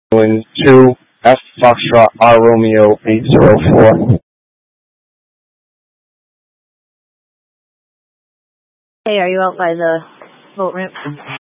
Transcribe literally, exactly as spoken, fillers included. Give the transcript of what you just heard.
Doing two F Foxtrot R Romeo eight zero four. Hey, are you out by the boat ramp?